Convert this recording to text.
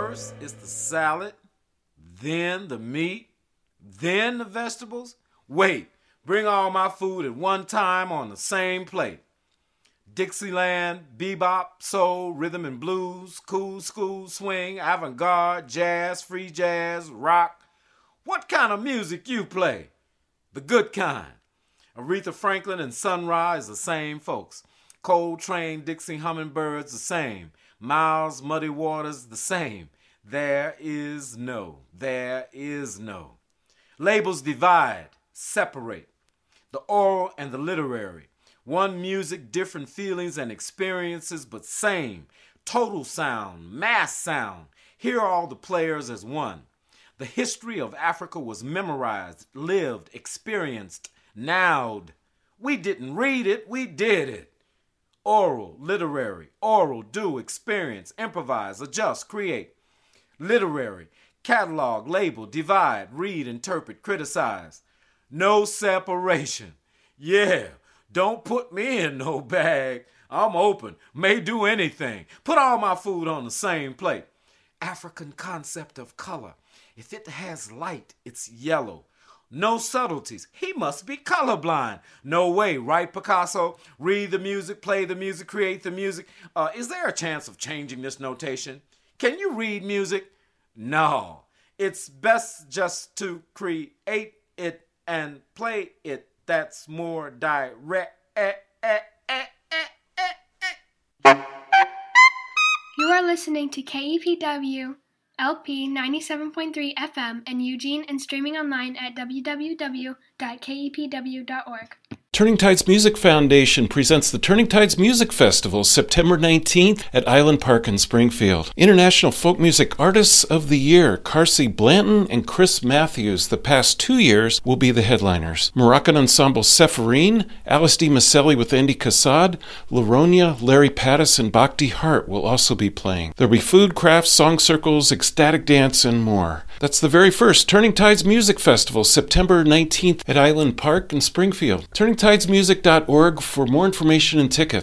First, it's the salad, then the meat, then the vegetables. Wait, bring all my food at one time on the same plate. Dixieland, bebop, soul, rhythm and blues, cool school, swing, avant-garde, jazz, free jazz, rock. What kind of music you play? The good kind. Aretha Franklin and Sun Ra is the same folks. Coltrane, Dixie Hummingbirds, the same. Miles, Muddy Waters, the same. There is no. Labels divide, separate. The oral and the literary. One music, different feelings and experiences, but same. Total sound, mass sound. Hear all the players as one. The history of Africa was memorized, lived, experienced, nowed. We didn't read it, we did it. Oral, literary, oral, do, experience, improvise, adjust, create. Literary, catalog, label, divide, read, interpret, criticize. No separation. Yeah, don't put me in no bag. I'm open, may do anything. Put all my food on the same plate. African concept of color. If it has light, it's yellow. No subtleties. He must be colorblind. No way, right, Picasso? Read the music, play the music, create the music. Is there a chance of changing this notation? Can you read music? No. It's best just to create it and play it. That's more direct. You are listening to KEPW LP 97.3 FM in Eugene and streaming online at www.kepw.org. Turning Tides Music Foundation presents the Turning Tides Music Festival, September 19th at Island Park in Springfield. International Folk Music Artists of the Year, Carsey Blanton and Chris Matthews, the past 2 years, will be the headliners. Moroccan Ensemble Sepharine, Alice D. Maselli with Andy Kassad, Laronia, Larry Pattis, and Bhakti Hart will also be playing. There'll be food, crafts, song circles, ecstatic dance, and more. That's the very first Turning Tides Music Festival, September 19th at Island Park in Springfield. TurningTidesMusic.org for more information and tickets.